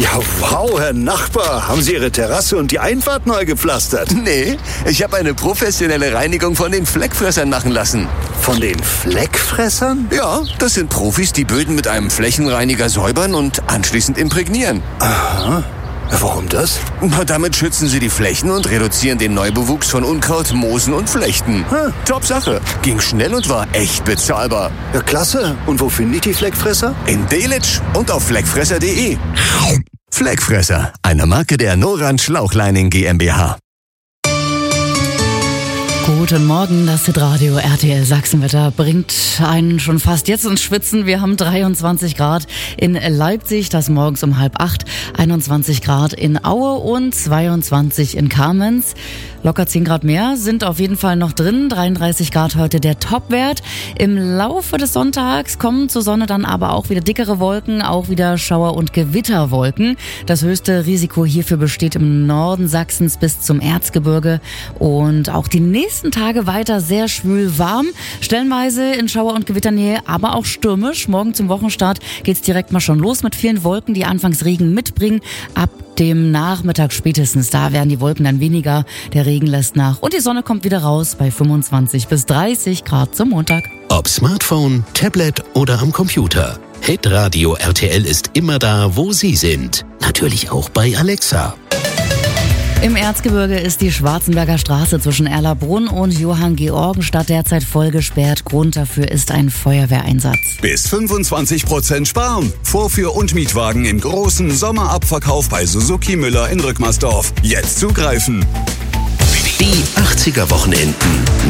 Ja, wow, Herr Nachbar. Haben Sie Ihre Terrasse und die Einfahrt neu gepflastert? Nee, ich habe eine professionelle Reinigung von den Fleckfressern machen lassen. Von den Fleckfressern? Ja, das sind Profis, die Böden mit einem Flächenreiniger säubern und anschließend imprägnieren. Aha. Warum das? Damit schützen sie die Flächen und reduzieren den Neubewuchs von Unkraut, Moosen und Flechten. Top Sache. Ging schnell und war echt bezahlbar. Ja, klasse. Und wo finde ich die Fleckfresser? In Delitzsch und auf fleckfresser.de. Fleckfresser, eine Marke der Noran Schlauchleining GmbH. Guten Morgen, das Hitradio RTL Sachsenwetter bringt einen schon fast jetzt ins Schwitzen. Wir haben 23 Grad in Leipzig, das morgens um 7:30, 21 Grad in Aue und 22 in Kamenz. Locker 10 Grad mehr sind auf jeden Fall noch drin. 33 Grad heute der Topwert. Im Laufe des Sonntags kommen zur Sonne dann aber auch wieder dickere Wolken, auch wieder Schauer- und Gewitterwolken. Das höchste Risiko hierfür besteht im Norden Sachsens bis zum Erzgebirge. Und auch die nächsten Tage weiter sehr schwül warm. Stellenweise in Schauer- und Gewitternähe, aber auch stürmisch. Morgen zum Wochenstart geht's direkt mal schon los mit vielen Wolken, die anfangs Regen mitbringen. Ab dem Nachmittag spätestens, da werden die Wolken dann weniger, der Regen lässt nach und die Sonne kommt wieder raus bei 25 bis 30 Grad zum Montag. Ob Smartphone, Tablet oder am Computer. Hitradio RTL ist immer da, wo Sie sind. Natürlich auch bei Alexa. Im Erzgebirge ist die Schwarzenberger Straße zwischen Erlabrunn und Johann-Georgenstadt derzeit voll gesperrt. Grund dafür ist ein Feuerwehreinsatz. Bis 25% sparen. Vorführ- und Mietwagen im großen Sommerabverkauf bei Suzuki Müller in Rückmersdorf. Jetzt zugreifen. Die 80er Wochenenden.